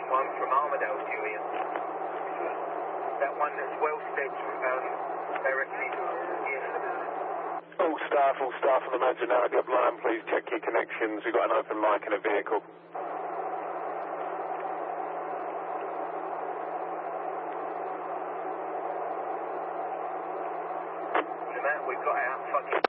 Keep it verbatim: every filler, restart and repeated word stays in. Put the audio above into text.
one from Armadale, Julian. That one that's well said, um, directly in. All staff, all staff on the Maginot line, please check your connections. We've got an open mic in a vehicle. Matt, we've got out fucking